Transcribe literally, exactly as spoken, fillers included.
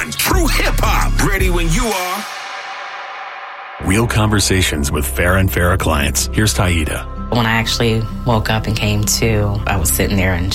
on True Hip Hop. Ready when you are. Real conversations with Farrah and Farrah clients. Here's Taida. When I actually woke up and came to, I was sitting there in